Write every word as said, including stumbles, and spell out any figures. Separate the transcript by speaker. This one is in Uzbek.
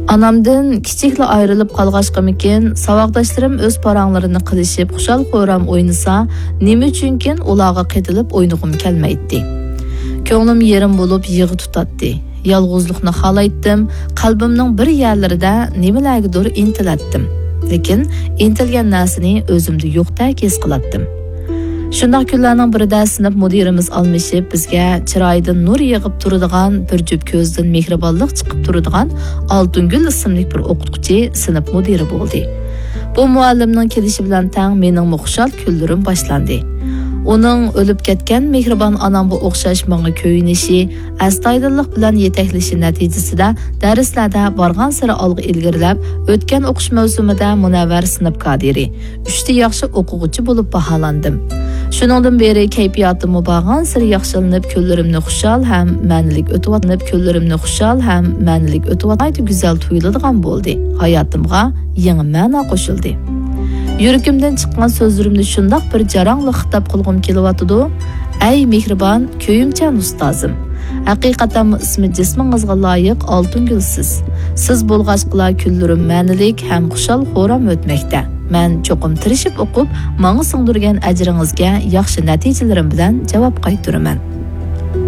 Speaker 1: Anamdan kichikli ayrılıp qalğaşqamikin, savaqdaşlarım öz paranglarini qilishib, xushal qo'ram o'ynasa, nima uchunkin ularga qetilib o'ynag'im kelmaydi. Ko'nglim yerim bo'lib yig'i tutatdi. Yalg'izlikni xalaytdim, qalbimning bir yerlarida nimalargadir intilatdim. Lekin intilgan narsani o'zimda yo'qdek his qilatdim. Shunday kunlarning birida sinf mudirimiz almashib bizga chiroyidan nur yig'ib turadigan, bir jup ko'zdan mehribonlik chiqib turadigan Oltingul ismli bir o'qituvchi sinf mudiri bo'ldi. Bu muallimning kelishi bilan tang mening xushal kunlarim boshlandi. Uning o'lib ketgan mehribon onam bu o'xshash menga ko'yinishi, astoydillik bilan yetaklashi natijasida darslarda borgan sari olg'a ilgarilab, o'tgan o'qish mavsumida munavvar sinf kadiri, uchta yaxshi o'quvchi bo'lib baholandim. Shuningdan beri kayfiyatim mubogan sari yaxshilanib, kunlarimni xushal ham ma'nilik o'tib, kunlarimni xushal ham ma'nilik o'tib, aytib go'zal tuyuladigan bo'ldi. Hayotimga yangi ma'no qo'shildi. Yuragimdan chiqqan so'zlarimni shundoq bir jarangli xitob qilg'im kelyapti. Ey mehribon, ko'yimchan ustozim. Haqiqatan ismi jismingizga loyiq Oltingulsiz. Siz bo'lg'achqila kunlarim ma'nilik ham xushal xo'ram o'tmoqda. Men cho'qim tirishib o'qib, menga singdirgan ajringizga yaxshi natijalarim bilan javob qaytaraman.